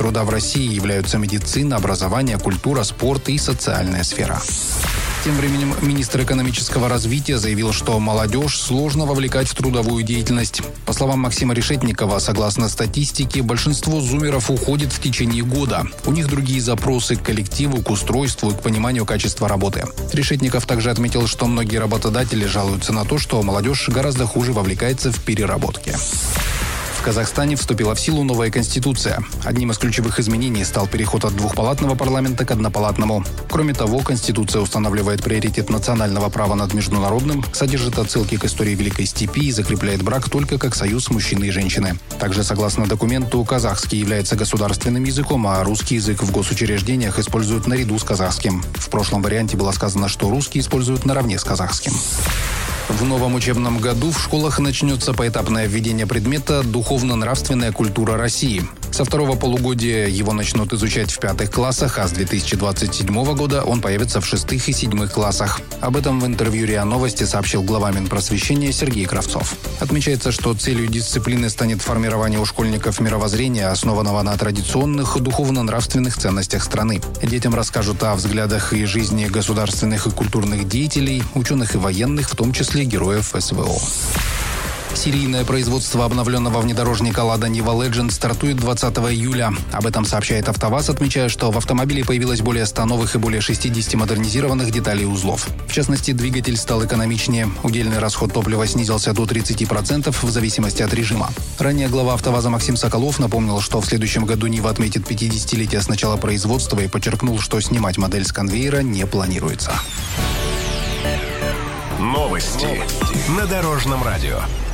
труда в России являются медицина, образование, культура, спорт и социальная сфера. Тем временем министр экономического развития заявил, что молодежь сложно вовлекать в трудовую деятельность. По словам Максима Решетникова, согласно статистике, большинство зумеров уходит в течение года. У них другие запросы к коллективу, к устройству и к пониманию качества работы. Решетников также отметил, что многие работодатели жалуются на то, что молодежь гораздо хуже вовлекается в переработки. В Казахстане вступила в силу новая конституция. Одним из ключевых изменений стал переход от двухпалатного парламента к однопалатному. Кроме того, конституция устанавливает приоритет национального права над международным, содержит отсылки к истории Великой Степи и закрепляет брак только как союз мужчины и женщины. Также, согласно документу, казахский является государственным языком, а русский язык в госучреждениях используют наряду с казахским. В прошлом варианте было сказано, что русский используют наравне с казахским. В новом учебном году в школах начнется поэтапное введение предмета «Духовно-нравственная культура России». Со второго полугодия его начнут изучать в 5 классах, а с 2027 года он появится в 6 и 7 классах. Об этом в интервью РИА Новости сообщил глава Минпросвещения Сергей Кравцов. Отмечается, что целью дисциплины станет формирование у школьников мировоззрения, основанного на традиционных духовно-нравственных ценностях страны. Детям расскажут о взглядах и жизни государственных и культурных деятелей, ученых и военных, в том числе героев СВО. Серийное производство обновленного внедорожника «Лада Нива Legend» стартует 20 июля. Об этом сообщает АвтоВАЗ, отмечая, что в автомобиле появилось более 100 новых и более 60 модернизированных деталей и узлов. В частности, двигатель стал экономичнее. Удельный расход топлива снизился до 30% в зависимости от режима. Ранее глава АвтоВАЗа Максим Соколов напомнил, что в следующем году Нива отметит 50-летие с начала производства и подчеркнул, что снимать модель с конвейера не планируется. Новости на Дорожном радио.